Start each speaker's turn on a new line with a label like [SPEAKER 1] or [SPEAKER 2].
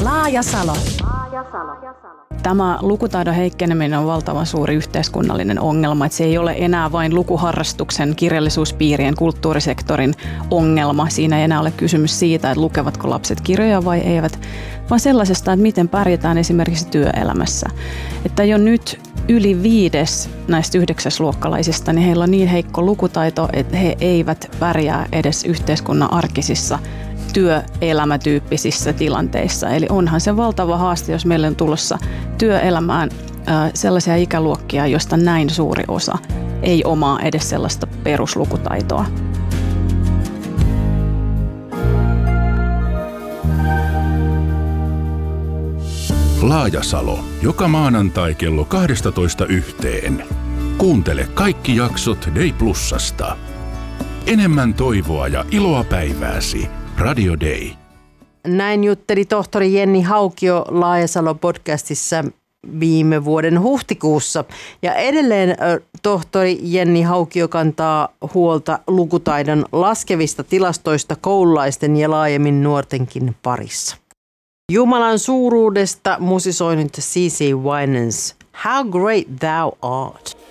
[SPEAKER 1] Laajasalo. Tämä lukutaidon heikkeneminen on valtavan suuri yhteiskunnallinen ongelma. Että se ei ole enää vain lukuharrastuksen, kirjallisuuspiirien, kulttuurisektorin ongelma. Siinä ei enää ole kysymys siitä, että lukevatko lapset kirjoja vai eivät, vaan sellaisesta, että miten pärjätään esimerkiksi työelämässä. Että jo nyt yli 5 näistä 9-luokkalaisista, niin heillä on niin heikko lukutaito, että he eivät pärjää edes yhteiskunnan arkisissa työelämätyyppisissä tilanteissa. Eli onhan se valtava haaste, jos meillä on tulossa työelämään sellaisia ikäluokkia, joista näin suuri osa ei omaa edes sellaista peruslukutaitoa.
[SPEAKER 2] Laajasalo. Joka maanantai kello 12:00. Kuuntele kaikki jaksot Day Plusasta. Enemmän toivoa ja iloa päivääsi. Radio Day.
[SPEAKER 3] Näin jutteli tohtori Jenni Haukio Laajasalo-podcastissa viime vuoden huhtikuussa. Ja edelleen tohtori Jenni Haukio kantaa huolta lukutaidon laskevista tilastoista koululaisten ja laajemmin nuortenkin parissa. Jumalan suuruudesta musisoinut C.C. Winans, How Great Thou Art.